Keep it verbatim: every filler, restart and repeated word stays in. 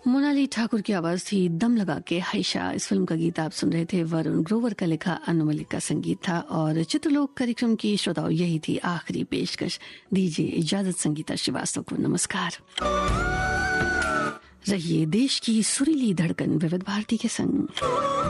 मोनाली ठाकुर की आवाज थी दम लगा के हाइशा। इस फिल्म का गीत आप सुन रहे थे, वरुण ग्रोवर का लिखा, अनु मलिक का संगीत था। और चित्रलोक कार्यक्रम की श्रोताओं यही थी आखिरी पेशकश। दीजिए इजाजत संगीता श्रीवास्तव को। नमस्कार। रहिए देश की सुरीली धड़कन विविध भारती के संग।